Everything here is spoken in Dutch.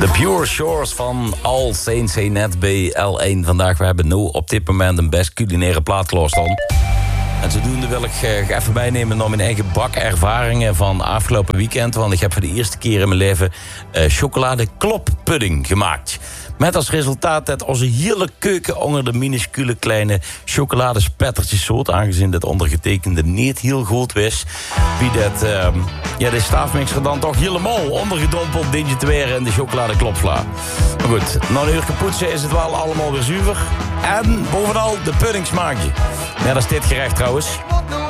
The Pure Shores van All Saints net bij L1 vandaag. We hebben nu op dit moment een best culinaire plaat klaarstaan. En zodoende wil ik even bijnemen naar mijn eigen bakervaringen van afgelopen weekend. Want ik heb voor de eerste keer in mijn leven chocolade kloppudding gemaakt. Met als resultaat dat onze hele keuken onder de minuscule kleine chocoladespettertjes zoet. Aangezien dit ondergetekende niet heel goed was. Wie dat, de staafmixer dan toch helemaal ondergedompeld dient te weer in de chocolade klopsla. Maar goed, na een uur poetsen is het wel allemaal weer zuiver. En bovenal de pudding smaak je. Net als dit gerecht trouwens.